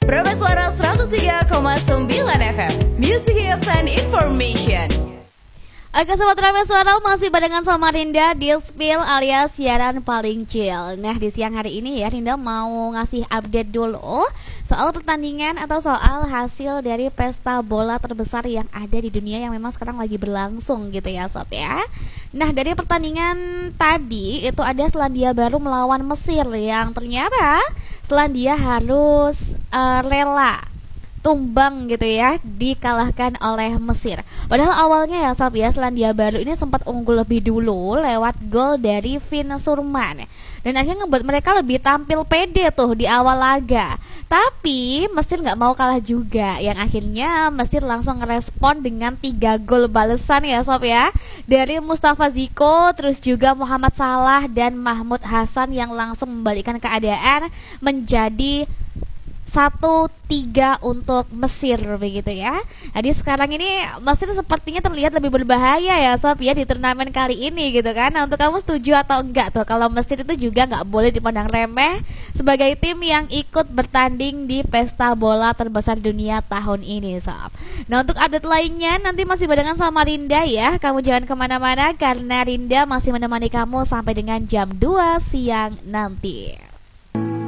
Prima Suara 103,9 FM, Music Hits and Information. Oke Sobat Prima Suara, masih barengan sama Rinda di Spill alias siaran paling chill. Nah di siang hari ini ya Rinda mau ngasih update dulu soal pertandingan atau soal hasil dari pesta bola terbesar yang ada di dunia yang memang sekarang lagi berlangsung gitu ya Sob ya. Nah dari pertandingan tadi itu ada Selandia Baru melawan Mesir yang ternyata Selandia harus rela tumbang gitu ya, dikalahkan oleh Mesir. Padahal awalnya ya Sob ya, Selandia Baru ini sempat unggul lebih dulu lewat gol dari Vin Surman. Dan akhirnya ngebuat mereka lebih tampil pede tuh di awal laga. Tapi Mesir nggak mau kalah juga, yang akhirnya Mesir langsung ngerespon dengan 3 gol balasan ya Sob ya, dari Mustafa Ziko, terus juga Muhammad Salah dan Mahmud Hasan yang langsung membalikkan keadaan menjadi 1-3 untuk Mesir begitu ya. Jadi sekarang ini Mesir sepertinya terlihat lebih berbahaya ya Sob ya di turnamen kali ini gitu kan. Nah untuk kamu setuju atau enggak tuh kalau Mesir itu juga nggak boleh dipandang remeh sebagai tim yang ikut bertanding di pesta bola terbesar dunia tahun ini Sob. Nah untuk update lainnya nanti masih barengan sama Rinda ya. Kamu jangan kemana-mana karena Rinda masih menemani kamu sampai dengan jam 2 siang nanti.